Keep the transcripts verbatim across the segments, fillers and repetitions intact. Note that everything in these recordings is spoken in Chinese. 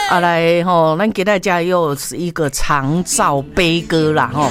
啊来吼，咱今仔家又是一个长照悲歌啦吼。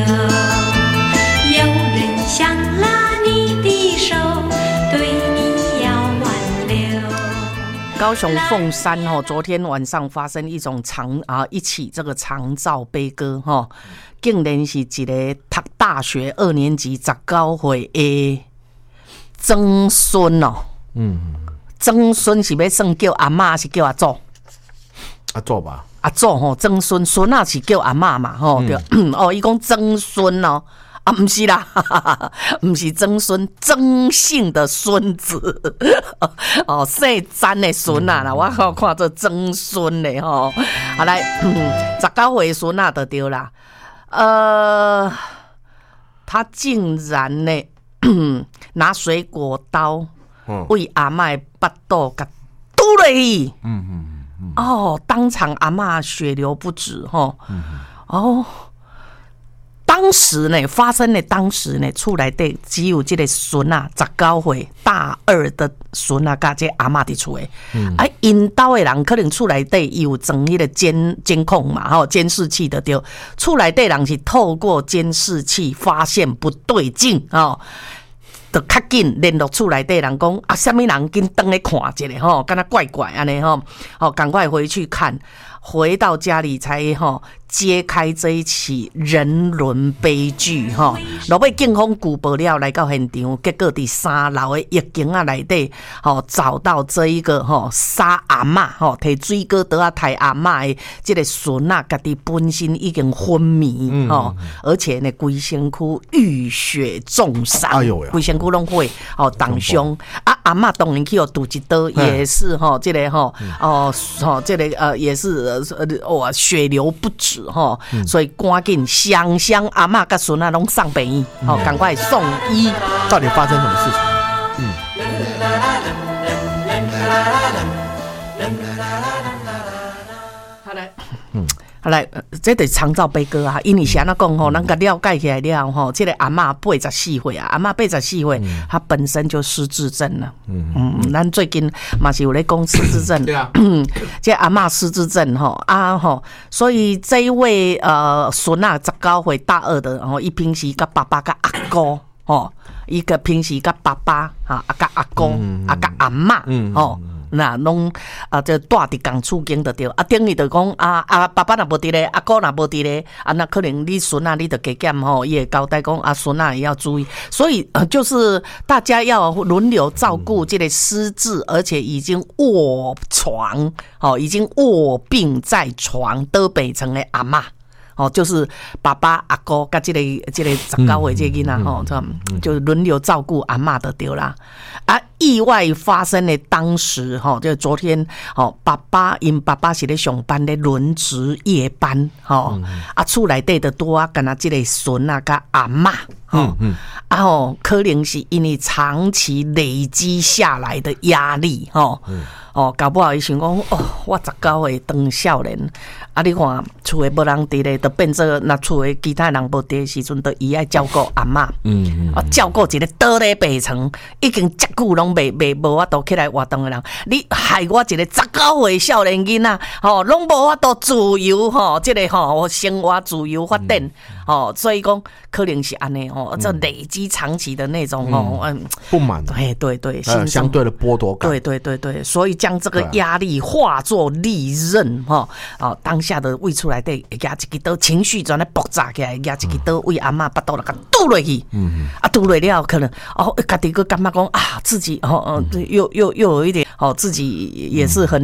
有人想拉你的手，对你要挽留。 高雄凤山吼，昨天晚上发生一种长啊一起这个长照悲歌吼，竟然是一个读大学二年级十九岁的曾孙哦。嗯，曾孙是要算叫阿嬷，是叫阿祖？ 阿祖吧。 阿祖吼，曾孙孙啊是叫阿嬷嘛吼，对、嗯、哦，伊讲曾孙哦。啊，不是啦，不是曾孙，曾姓的孙子，哦，姓詹的孙啊啦，我好看这曾孙嘞吼，好来，十九岁孙啊就对啦，呃，他竟然呢拿水果刀为阿嬷的巴肚给嘟落去，嗯嗯嗯，哦，当场阿嬷血流不止吼，哦。当时呢，发生的当时呢，厝内底只有这个孙啊，十九岁大二的孙啊，甲这阿嬷伫厝诶。嗯、啊，因兜的人可能厝内底有装迄个监监控嘛，吼，监视器的对。厝内底人是透过监视器发现不对劲哦。就较紧联络厝内底人讲啊，什么人紧登来看一下吼，敢若怪怪安尼吼，哦，赶快回去看，回到家里才吼揭开这一起人伦悲剧吼。落尾警方举报了来到现场，结果伫三楼的浴间啊内底，吼找到这一个吼杀阿嬷吼，摕水果刀啊杀阿嬷的这个孙啊，家己本身已经昏迷吼、嗯，而且呢规身躯浴血重伤，哎呦呀，规身躯拢会哦当伤啊。阿嬷当然去哦堵一刀，也是吼，这个吼哦吼这个呃也是呃哇血流不止吼，所以赶紧想想阿嬷甲孙啊拢送病院，吼赶快送医。 到底发生什么事情？嗯。 好来，嗯。好来，这就是长照悲歌啊！因为是安怎讲吼，咱甲了解起来了吼，这个阿嬷八十四岁啊，阿嬷八十四岁，她本身就失智症了。嗯嗯，咱最近嘛是有咧讲失智症，对啊，这阿嬷失智症吼啊吼，所以这一位呃孙啊，十九岁大二的，然后伊平时甲爸爸甲阿哥吼，伊个平时甲爸爸哈啊甲阿哥啊甲阿嬷吼。那拢啊，这住伫共厝间就对，啊，等于就讲啊啊，爸爸若无伫咧，阿哥若无伫咧，啊，那可能你孙啊，你就加减吼，伊会交代讲啊，孙啊也要注意，所以、呃、就是大家要轮流照顾这个失智，而且已经卧床，哦，已经卧病在床得病床的阿嬷。哦，就是爸爸、阿哥跟这个、这个十九岁这个囡仔吼，就轮流照顾阿嬷就对啦。啊，意外发生的当时吼，就昨天吼，爸爸因爸爸是咧上班咧轮值夜班吼，啊，厝内底的多啊，跟他这个孙啊、跟阿嬷吼，啊吼，可能是因为长期累积下来的压力吼。哦，搞不好伊想讲，哦，我十九岁当少年，啊，你看厝诶无人伫咧，就变做那厝诶其他人无伫诶时阵，就伊爱照顾阿嬷，嗯，啊，照顾一个倒咧病床，已经遮久拢未未无法度起来活动诶人，你害我一个十九岁少年囡仔，吼，拢无法度自由吼，即、這个吼生活自由发展，吼、嗯，所以讲可能是安尼吼，这累积长期的那种吼，嗯， 不满， 哎，对对， 呃，相对的剥夺感， 对对对对，所以将这个压力化作利刃哈，哦，当下的胃出来的压一支刀，情绪转来爆炸起来，压一支刀为阿嬷巴肚了，给堵落去，嗯，啊堵落了，可能哦，家己个感觉讲啊，自己哦哦，又又又有一点哦，自己也是很。